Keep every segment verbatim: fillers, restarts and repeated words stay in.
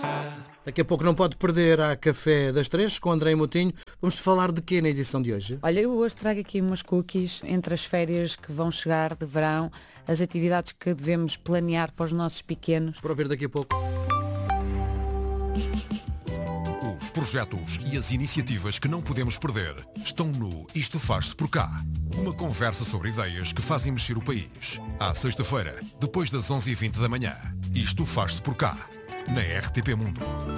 Daqui a pouco não pode perder a Café das Três com André Moutinho. Vamos falar de quê na edição de hoje? Olha, eu hoje trago aqui umas cookies entre as férias que vão chegar de verão, as atividades que devemos planear para os nossos pequenos. Para ouvir daqui a pouco. Os projetos e as iniciativas que não podemos perder estão no Isto Faz-se por Cá. Uma conversa sobre ideias que fazem mexer o país. À sexta-feira, depois das onze e vinte da manhã. Isto Faz-se por Cá, na R T P Mundo.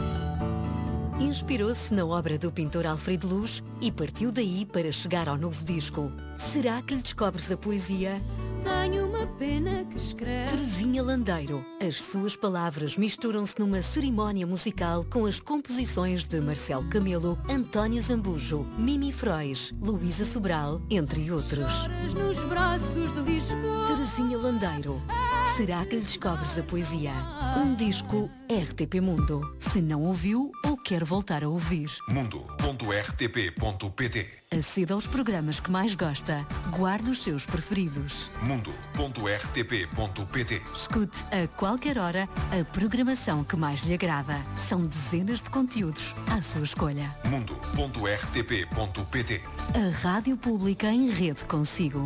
Inspirou-se na obra do pintor Alfredo Luz e partiu daí para chegar ao novo disco. Será que lhe descobres a poesia? Tenho uma pena que escreve. Terezinha Landeiro. As suas palavras misturam-se numa cerimónia musical com as composições de Marcelo Camelo, António Zambujo, Mimi Frois, Luísa Sobral, entre outros. Choras nos braços de Lisboa. Terezinha Landeiro. Será que lhe descobres a poesia? Um disco R T P Mundo. Se não ouviu ou quer voltar a ouvir. mundo ponto r t p ponto p t. Aceda aos programas que mais gosta. Guarde os seus preferidos. mundo ponto r t p ponto p t. Escute a qualquer hora a programação que mais lhe agrada. São dezenas de conteúdos à sua escolha. mundo ponto r t p ponto p t. A Rádio Pública em rede consigo.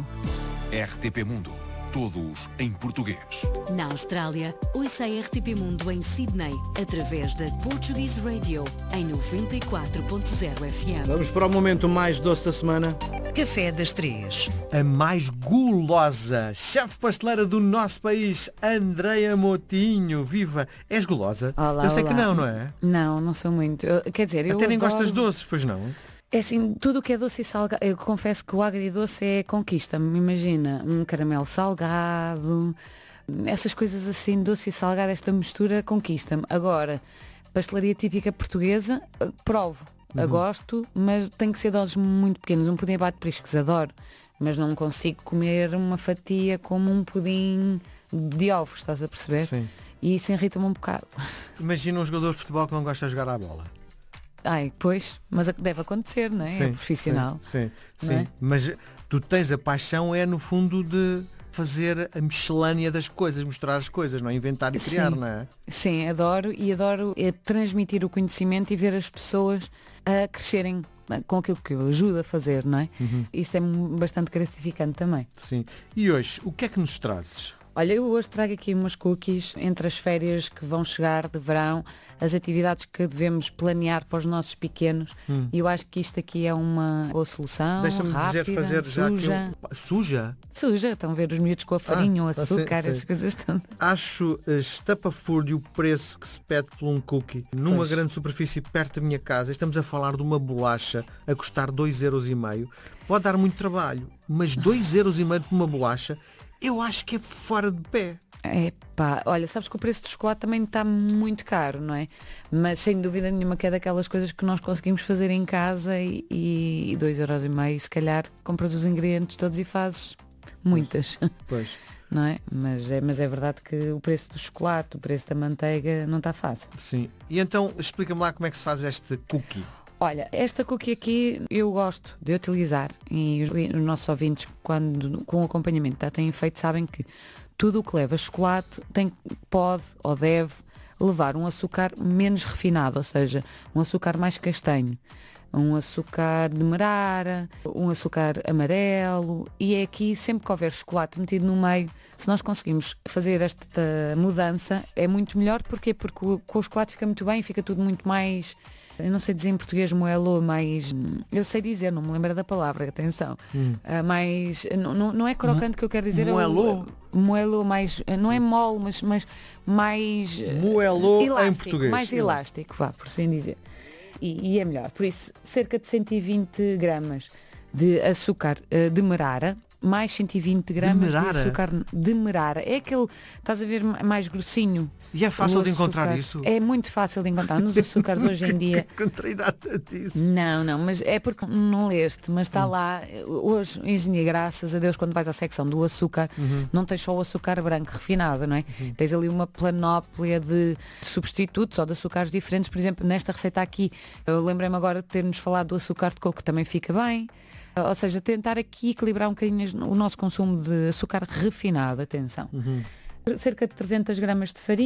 R T P Mundo. Todos em português. Na Austrália, ouça a R T P Mundo em Sydney, através da Portuguese Radio, em noventa e quatro ponto zero F M. Vamos para o momento mais doce da semana. Café das Três. A mais gulosa chefe pasteleira do nosso país, Andreia Moutinho. Viva! És gulosa? Olá, eu sei olá. que não, não é? Não, não sou muito. Eu- quer dizer, eu Até nem adoro- gostas de doces, pois não? É assim, tudo o que é doce e salgado. Eu confesso que o agridoce é conquista-me. Imagina, um caramelo salgado, essas coisas assim, doce e salgado, esta mistura conquista-me. Agora, pastelaria típica portuguesa, eh, provo. Eu gosto, mas tem que ser doses muito pequenas. Um pudim a bate-priscos, adoro. Mas não consigo comer uma fatia como um pudim de ovos, estás a perceber? Sim. E isso irrita-me um bocado. Imagina um jogador de futebol que não gosta de jogar à bola. Ai, pois, mas deve acontecer, não é? É profissional. Sim, sim, Não é? sim. Mas tu tens a paixão, é no fundo de fazer a miscelânea das coisas, mostrar as coisas, não é? Inventar e criar, Sim. não é? Sim, adoro e adoro é, transmitir o conhecimento e ver as pessoas a crescerem com aquilo que eu ajudo a fazer, não é? Isso é bastante gratificante também. Sim. E hoje, o que é que nos trazes? Olha, eu hoje trago aqui umas cookies entre as férias que vão chegar de verão, as atividades que devemos planear para os nossos pequenos e eu acho que isto aqui é uma boa solução, Deixa-me rápida, dizer, fazer já suja. que eu... Suja? Suja, estão a ver os miúdos com a farinha, o ah, sim, açúcar, sim. essas coisas todas. Acho eh, estapafúrdio o preço que se pede por um cookie numa Pois. grande superfície perto da minha casa. Estamos a falar de uma bolacha a custar dois euros e meio. Pode dar muito trabalho, mas dois euros e meio por uma bolacha, eu acho que é fora de pé. Epá, olha, sabes que o preço do chocolate também está muito caro, não é? Mas sem dúvida nenhuma que é daquelas coisas que nós conseguimos fazer em casa e, e dois euros e meio, se calhar compras os ingredientes todos e fazes muitas, Pois. não é? Mas, é? mas é verdade que o preço do chocolate, o preço da manteiga não está fácil. Sim. E então, explica-me lá como é que se faz este cookie. Olha, esta cookie aqui eu gosto de utilizar e os, e os nossos ouvintes, quando com o acompanhamento já têm feito, sabem que tudo o que leva chocolate tem, pode ou deve levar um açúcar menos refinado, ou seja, um açúcar mais castanho, um açúcar demerara, um açúcar amarelo e é aqui sempre que houver chocolate metido no meio, se nós conseguimos fazer esta mudança é muito melhor, porquê? Porque o, com o chocolate fica muito bem, fica tudo muito mais... Eu não sei dizer em português moelo, mas eu sei dizer, não me lembro da palavra, atenção. Ah, mais, não, não- não é crocante que eu quero dizer. é o- Moelô? Moelo mais, não é mole, mas, mas mais Moelô eh, em elástico, português. mais elástico, vá, por assim dizer. E, e é melhor. Por isso, cerca de cento e vinte gramas de açúcar eh, demerara, mais cento e vinte gramas Demerara? de açúcar demerara. É aquele, estás a ver, mais grossinho. E é fácil O de encontrar açúcar. isso? É muito fácil de encontrar. Nos açúcares hoje em dia. Encontrei nada disso. Não, não, mas é porque não leste, mas está lá. Hoje, engenharia, graças a Deus, quando vais à secção do açúcar, não tens só o açúcar branco refinado, não é? Tens ali uma planóplia de, de substitutos ou de açúcares diferentes. Por exemplo, nesta receita aqui, eu lembrei-me agora de termos falado do açúcar de coco, que também fica bem. Ou seja, tentar aqui equilibrar um bocadinho o nosso consumo de açúcar refinado, atenção. Cerca de trezentas gramas de farinha,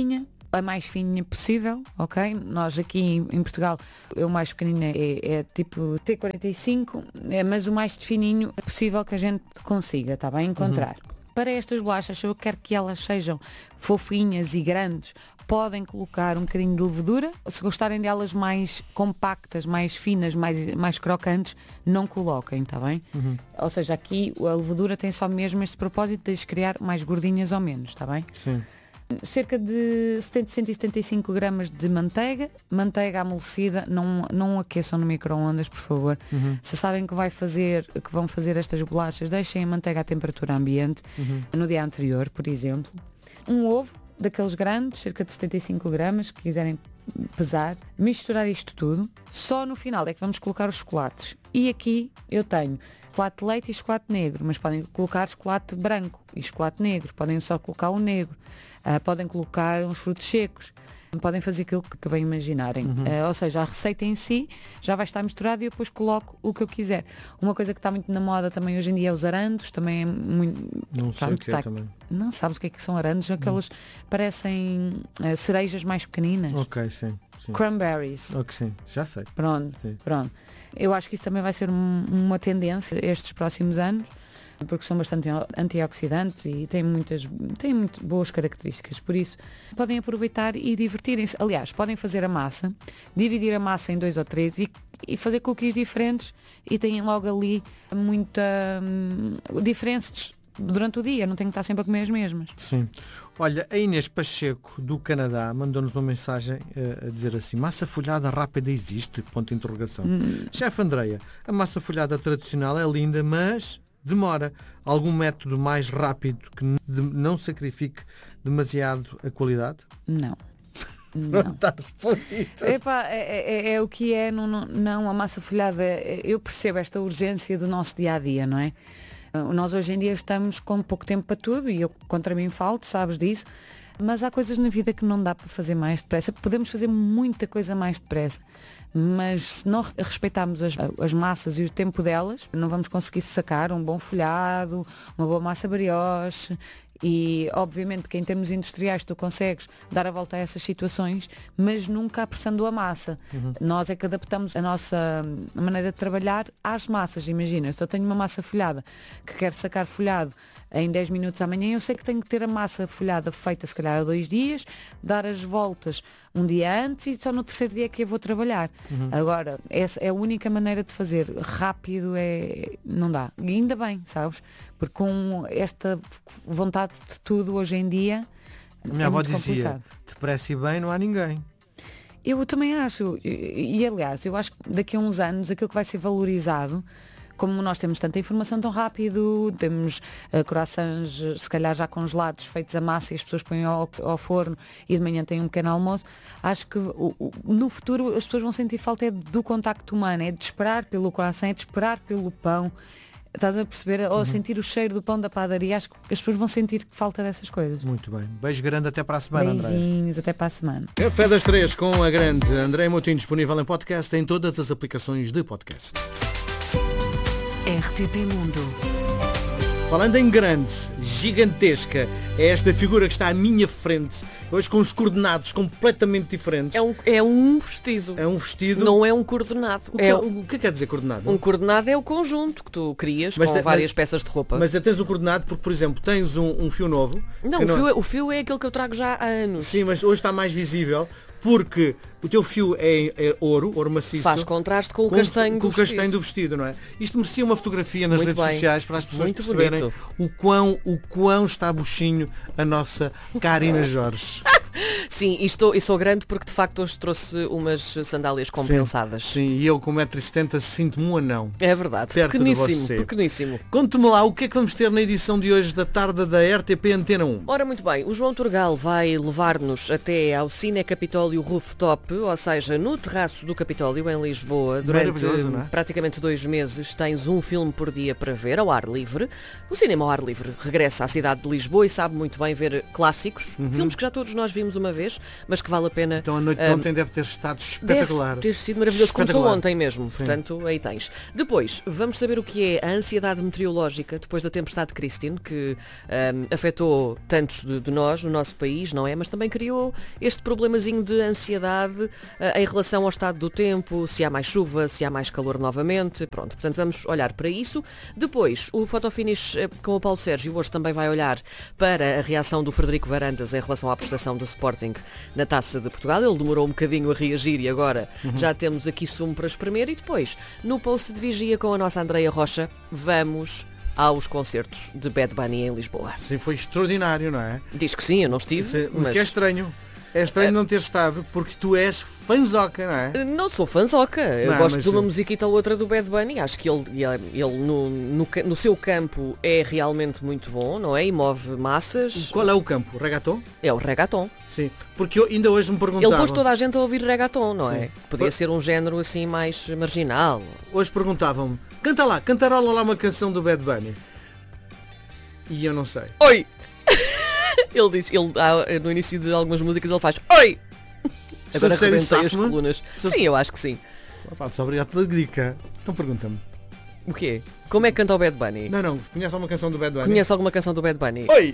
a mais fininha possível, ok? Nós aqui em, em Portugal, o mais pequenino é, é tipo T quarenta e cinco, é, mas o mais fininho é possível que a gente consiga, está bem, encontrar. Uhum. Para estas bolachas, eu quero que elas sejam fofinhas e grandes, podem colocar um bocadinho de levedura. Se gostarem delas mais compactas, mais finas, mais, mais crocantes, não coloquem, está bem? Uhum. Ou seja, aqui a levedura tem só mesmo este propósito de criar mais gordinhas ou menos, está bem? Sim. Cerca de cento e setenta e cinco gramas de manteiga, manteiga amolecida, não, não aqueçam no micro-ondas, por favor. Uhum. Se sabem que, vai fazer, que vão fazer estas bolachas, deixem a manteiga à temperatura ambiente, uhum. no dia anterior, por exemplo. Um ovo, daqueles grandes, cerca de setenta e cinco gramas, que quiserem pesar, misturar isto tudo. Só no final é que vamos colocar os chocolates. E aqui eu tenho chocolate de leite e chocolate negro, mas podem colocar chocolate branco e chocolate negro, podem só colocar o negro. Uh, podem colocar uns frutos secos, podem fazer aquilo que, que bem imaginarem. Uhum. Uh, ou seja, a receita em si já vai estar misturada e eu depois coloco o que eu quiser. Uma coisa que está muito na moda também hoje em dia é os arandos, também é muito... Não sei o que é também. Não sabes o que é que são arandos? Aqueles hum. parecem uh, cerejas mais pequeninas. Ok, sim. sim. Cranberries. Ok, sim, já sei. Pronto, sim. pronto. Eu acho que isso também vai ser um, uma tendência estes próximos anos, porque são bastante antioxidantes e têm muitas têm muito boas características, por isso podem aproveitar e divertirem-se. Aliás, podem fazer a massa, dividir a massa em dois ou três e, e fazer cookies diferentes e têm logo ali muita hum, diferenças durante o dia, não têm que estar sempre a comer as mesmas. Sim. Olha, a Inês Pacheco do Canadá mandou-nos uma mensagem uh, a dizer assim: massa folhada rápida existe? Ponto de interrogação. Hum. Chefe Andreia, a massa folhada tradicional é linda, mas demora. Algum método mais rápido que não sacrifique demasiado a qualidade? Não. Não está respondido. Epá, é, é, é o que é, não, não, não, a massa folhada, eu percebo esta urgência do nosso dia-a-dia, não é? Nós hoje em dia estamos com pouco tempo para tudo e eu contra mim falo, sabes disso, mas há coisas na vida que não dá para fazer mais depressa. Podemos fazer muita coisa mais depressa, mas se não respeitarmos as, as massas e o tempo delas, não vamos conseguir sacar um bom folhado, uma boa massa brioche. E obviamente que em termos industriais tu consegues dar a volta a essas situações, mas nunca apressando a massa. Uhum. Nós é que adaptamos a nossa maneira de trabalhar às massas. Imagina, se eu tenho uma massa folhada que quero sacar folhado em dez minutos amanhã, eu sei que tenho que ter a massa folhada feita se calhar há dois dias, dar as voltas um dia antes e só no terceiro dia é que eu vou trabalhar. Uhum. Agora, essa é a única maneira de fazer. Rápido é... não dá. E ainda bem, sabes? Porque com esta vontade de tudo hoje em dia a minha é avó muito dizia, complicado. depressa e bem não há ninguém. Eu também acho. E, e aliás, eu acho que daqui a uns anos aquilo que vai ser valorizado, como nós temos tanta informação tão rápido, temos uh, croissants se calhar já congelados, feitos a massa e as pessoas põem ao, ao forno e de manhã têm um pequeno almoço, acho que o, o, no futuro as pessoas vão sentir falta é do contacto humano, é de esperar pelo croissant, é de esperar pelo pão. Estás a perceber? Ou uhum. sentir o cheiro do pão da padaria. Acho que as pessoas vão sentir falta dessas coisas. Muito bem. Beijo grande, até para a semana, André. Beijinhos, até para a semana. Café das Três com a grande André Moutinho, disponível em podcast em todas as aplicações de podcast. R T P Mundo. Falando em grande, gigantesca, é esta figura que está à minha frente, hoje com os coordenados completamente diferentes. É um, é um vestido. É um vestido. Não é um coordenado. O que, é, o que quer dizer coordenado? Um coordenado é o conjunto que tu crias mas com te, várias mas, peças de roupa. Mas tens o coordenado porque, por exemplo, tens um, um fio novo. Não, o, não fio é, o fio é aquele que eu trago já há anos. Sim, mas hoje está mais visível porque o teu fio é, é ouro, ouro maciço. Faz contraste com o castanho, com, do, com vestido. o castanho do vestido, não é? Isto merecia uma fotografia nas Muito redes bem. sociais para as pessoas Muito perceberem bonito. o quão, o quão está buchinho a nossa Karina Jorge. Sim, e, estou, e sou grande porque de facto hoje trouxe umas sandálias compensadas. Sim, sim, e eu com um metro e setenta sinto-me um anão. É verdade, perto pequeníssimo, de você. pequeníssimo. Conte-me lá, o que é que vamos ter na edição de hoje da tarde da R T P Antena um? Ora, muito bem, o João Turgal vai levar-nos até ao Cine Capitólio Rooftop, ou seja, no terraço do Capitólio, em Lisboa, durante não é? praticamente dois meses tens um filme por dia para ver, ao ar livre. O cinema ao ar livre regressa à cidade de Lisboa e sabe muito bem ver clássicos, uhum. filmes que já todos nós vimos vimos uma vez, mas que vale a pena. Então a noite de um, ontem deve ter estado espetacular. Deve ter sido maravilhoso, começou ontem mesmo, Sim. portanto aí tens. Depois, vamos saber o que é a ansiedade meteorológica depois da tempestade Christine, que um, afetou tantos de, de nós, no nosso país, não é? Mas também criou este problemazinho de ansiedade uh, em relação ao estado do tempo, se há mais chuva, se há mais calor novamente, pronto, portanto vamos olhar para isso. Depois, o Fotofinish uh, com o Paulo Sérgio hoje também vai olhar para a reação do Frederico Varandas em relação à prestação do Sporting na Taça de Portugal. Ele demorou um bocadinho a reagir e agora uhum. já temos aqui sumo para espremer. E depois, no post de vigia com a nossa Andreia Rocha, vamos aos concertos de Bad Bunny em Lisboa. Sim, foi extraordinário, não é? Diz que sim, eu não estive. Sim, mas... que é estranho. É estranho uh... não ter estado, porque tu és fanzoca, não é? Não sou fanzoca. Eu não, gosto mas... de uma musiquita ou outra do Bad Bunny. Acho que ele, ele no, no, no seu campo é realmente muito bom, não é? E move massas. Qual é o campo? O reggaeton? É o reggaeton. Sim, porque eu ainda hoje me perguntava... Ele pôs toda a gente a ouvir reggaeton, não é? Sim. Podia Foi... ser um género assim mais marginal. Hoje perguntavam-me, canta lá, cantarola lá uma canção do Bad Bunny. E eu não sei. Oi! Ele diz, ele, no início de algumas músicas ele faz Oi! Agora arrebentei as colunas. Se... Sim, eu acho que sim. Opa, muito obrigado pela dica. Então pergunta-me. O quê? Como é que canta o Bad Bunny? Não, não. Conhece alguma canção do Bad Bunny? Conhece alguma canção do Bad Bunny? Oi!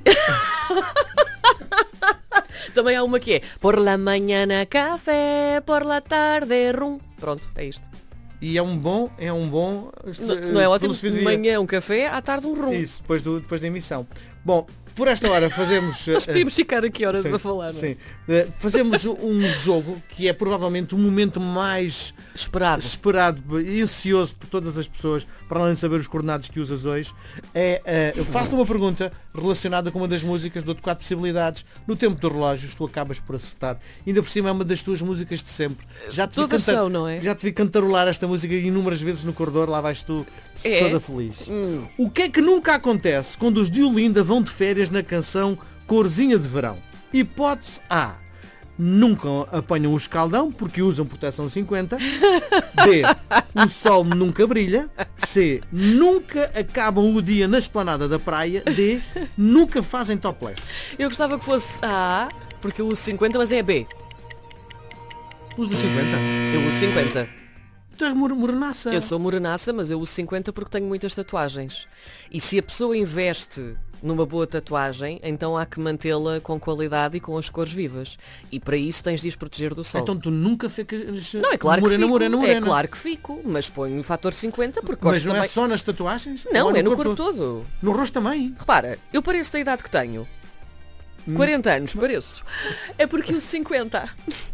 Também há uma que é Por la mañana café, por la tarde rum. Pronto, é isto. E é um bom, é um bom... Não, não é ótimo? De manhã um café, à tarde um rum. Isso, depois, do, depois da emissão. Bom, por esta hora fazemos... Nós podíamos ficar aqui horas sim, a falar, não é? Sim. Uh, fazemos um jogo que é provavelmente o momento mais esperado. esperado e ansioso por todas as pessoas, para além de saber os coordenados que usas hoje. É, uh, eu faço-te uma pergunta relacionada com uma das músicas, dou-te quatro possibilidades. No tempo do relógio, tu acabas por acertar. Ainda por cima é uma das tuas músicas de sempre. Já te Todas vi cantar... são, não é? Já te vi cantarolar esta música inúmeras vezes no corredor, lá vais tu é? toda feliz. Hum. O que é que nunca acontece quando os de Olinda vão de férias na canção Corzinha de Verão? Hipótese A. Nunca apanham o escaldão porque usam proteção cinquenta. B. O sol nunca brilha. C. Nunca acabam o dia na esplanada da praia. D. Nunca fazem topless. Eu gostava que fosse A, porque eu uso cinquenta, mas é B. Usa cinquenta? Eu uso cinquenta. Tu és morenaça. Eu sou morenaça, mas eu uso cinquenta porque tenho muitas tatuagens. E se a pessoa investe numa boa tatuagem, então há que mantê-la com qualidade e com as cores vivas. E para isso tens de os proteger do sol. Então tu nunca ficas Não, é claro morena, que fico. morena, morena. É claro que fico, mas ponho o fator cinquenta porque Mas gosto não também... é só nas tatuagens? Não, Ou é no corpo, corpo todo. todo. No rosto também? Repara, eu pareço da idade que tenho. Hum. quarenta anos, pareço. É porque uso cinquenta.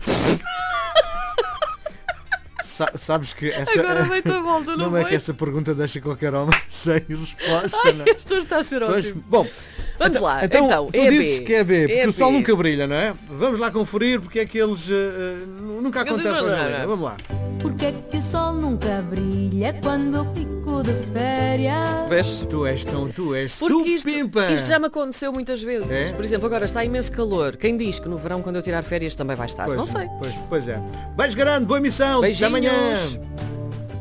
Sa sabes que essa... Agora deita a volta, não, não foi? é que essa pergunta deixa qualquer homem sem resposta, Ai, não? Isto está a ser pois, ótimo. Bom, vamos então, lá, então, então tu é dizes B. que é B, porque é o sol B. nunca brilha, não é? Vamos lá conferir porque é que eles uh, uh, nunca acontece não, não, hoje não, na vida. não. Vamos lá. Porque é que o sol nunca brilha quando eu fico de férias? Vês? Tu és tão, tu és Porque isto, supimpa. isto já me aconteceu muitas vezes. É? Por exemplo, agora está imenso calor. Quem diz que no verão, quando eu tirar férias, também vai estar? Pois, não sei. Pois, pois é. Beijo grande, boa emissão. Beijinhos. Até amanhã.